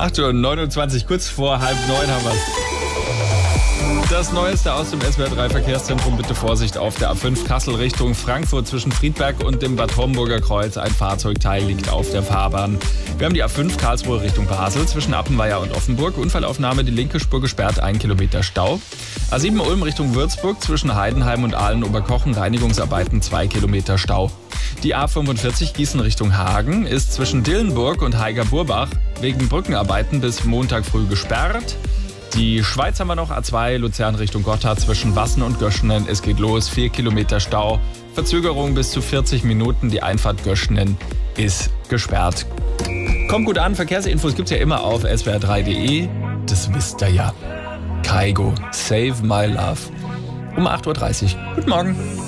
8:29 Uhr, kurz vor 8:30 haben wir's. Das Neueste aus dem SWR3 Verkehrszentrum. Bitte Vorsicht auf der A5 Kassel Richtung Frankfurt zwischen Friedberg und dem Bad Homburger Kreuz. Ein Fahrzeugteil liegt auf der Fahrbahn. Wir haben die A5 Karlsruhe Richtung Basel zwischen Appenweier und Offenburg. Unfallaufnahme, die linke Spur gesperrt, 1 Kilometer Stau. A7 Ulm Richtung Würzburg zwischen Heidenheim und Aalen-Oberkochen. Reinigungsarbeiten, 2 Kilometer Stau. Die A45 Gießen Richtung Hagen ist zwischen Dillenburg und Haiger-Burbach wegen Brückenarbeiten bis Montag früh gesperrt. Die Schweiz haben wir noch, A2 Luzern Richtung Gotthard zwischen Wassen und Göschenen. Es geht los, 4 Kilometer Stau, Verzögerung bis zu 40 Minuten. Die Einfahrt Göschenen ist gesperrt. Kommt gut an, Verkehrsinfos gibt's ja immer auf swr3.de. Das wisst ihr ja. Kaigo, Save My Love. Um 8:30 Uhr. Guten Morgen.